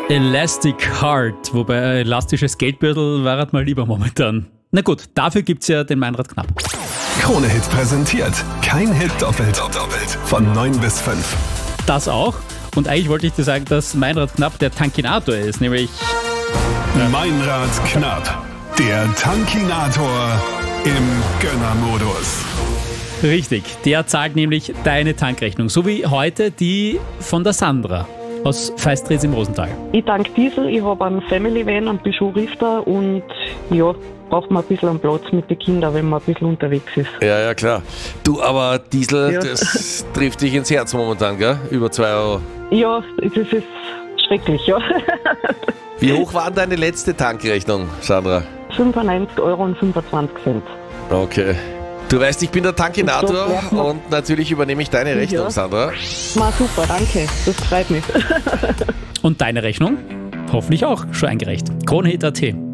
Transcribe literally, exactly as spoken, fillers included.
Elastic Heart, wobei ein elastisches Geldbeutel war halt mal lieber momentan. Na gut, dafür gibt's ja den Meinrad Knapp. Krone-Hit präsentiert. Kein Hit doppelt. doppelt. Von neun bis fünf. Das auch. Und eigentlich wollte ich dir sagen, dass Meinrad Knapp der Tankinator ist, nämlich... Ja. Meinrad Knapp, der Tankinator im Gönnermodus. Richtig, der zahlt nämlich deine Tankrechnung, so wie heute die von der Sandra aus Feistritz im Rosental. Ich tank Diesel, ich habe einen Family Van, einen Peugeot Rifter und ja, braucht man ein bisschen einen Platz mit den Kindern, wenn man ein bisschen unterwegs ist. Ja, ja, klar. Du, aber Diesel, Ja. das trifft dich ins Herz momentan, gell? Über zwei Euro. Ja, das ist schrecklich, ja. Wie hoch war deine letzte Tankrechnung, Sandra? fünfundneunzig Euro und fünfundzwanzig Cent. Okay. Du weißt, ich bin der Tankinator Und so, ja. und natürlich übernehme ich deine Rechnung, Ja. Sandra. Na super, danke, das freut mich. Und deine Rechnung? Hoffentlich auch schon eingereicht. Krone-Hit punkt at.